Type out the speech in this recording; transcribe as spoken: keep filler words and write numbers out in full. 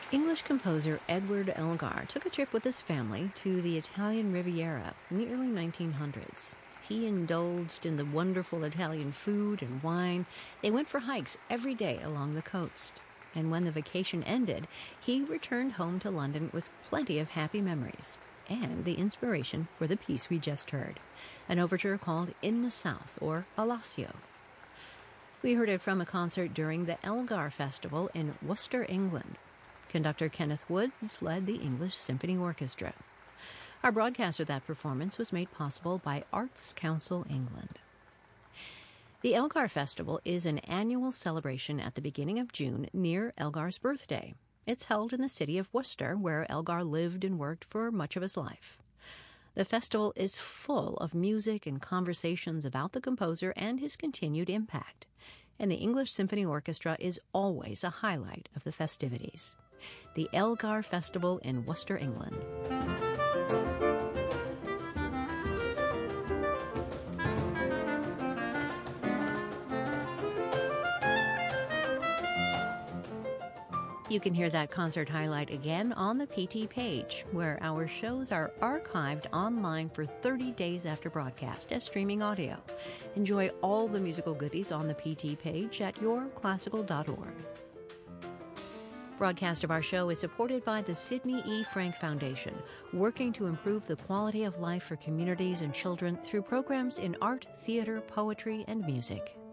English composer Edward Elgar took a trip with his family to the Italian Riviera in the early nineteen hundreds. He indulged in the wonderful Italian food and wine. They went for hikes every day along the coast. And when the vacation ended, he returned home to London with plenty of happy memories and the inspiration for the piece we just heard, an overture called In the South, or Alessio. We heard it from a concert during the Elgar Festival in Worcester, England. Conductor Kenneth Woods led the English Symphony Orchestra. Our broadcast of that performance was made possible by Arts Council England. The Elgar Festival is an annual celebration at the beginning of June near Elgar's birthday. It's held in the city of Worcester, where Elgar lived and worked for much of his life. The festival is full of music and conversations about the composer and his continued impact. And the English Symphony Orchestra is always a highlight of the festivities. The Elgar Festival in Worcester, England. You can hear that concert highlight again on the P T page, where our shows are archived online for thirty days after broadcast as streaming audio. Enjoy all the musical goodies on the P T page at your classical dot org. Broadcast of our show is supported by the Sidney E. Frank Foundation, working to improve the quality of life for communities and children through programs in art, theater, poetry, and music.